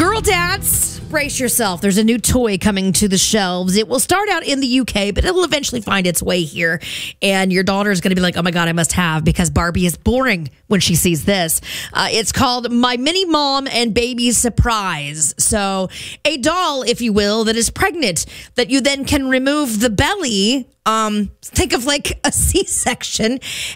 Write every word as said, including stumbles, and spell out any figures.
Girl dads, brace yourself. There's a new toy coming to the shelves. It will start out in the U K, but it'll eventually find its way here. And your daughter is going to be like, oh my God, I must have, because Barbie is boring when she sees this. Uh, it's called My Mini Mom and Baby Surprise. So a doll, if you will, that is pregnant, that you then can remove the belly. Um, think of like a C-section